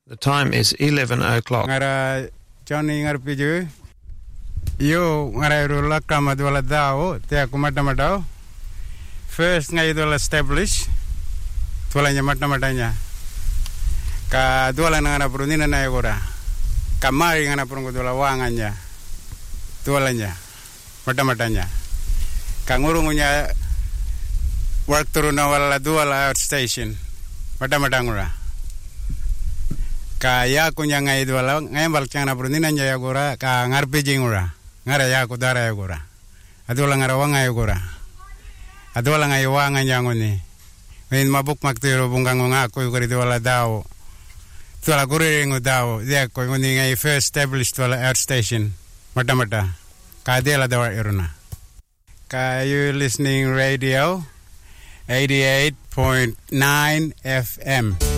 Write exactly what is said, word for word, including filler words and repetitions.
The time is eleven o'clock. Ngara Johnny ngar piju. Yo ngara rula kama dwala dao te aku mata matao. First ngai dwala establish. Dwala nya mata matanya. Ka dwala ngara prunina na yagora. Kamari ngana prungu dwala wanganya. Dwala nya mata matanya. Kangurungunya work turun wala dwala outstation. Mata matangura. Ka ya kunya ngai dwala ngai balcang na prunina nya yagora ka ngarpe jingura. Ngara ya ku dara yagora. Adola ngara wanga yagora. Adola ngai wanga nyangoni. Wen mabuk maktiro bungang nga ko yugori dwala dao. Dwala guringu dao. Dia ko ngoni ngai first established dwala air station. Mata mata. Ka dela dawa iruna. Ka you listening radio eighty-eight point nine F M.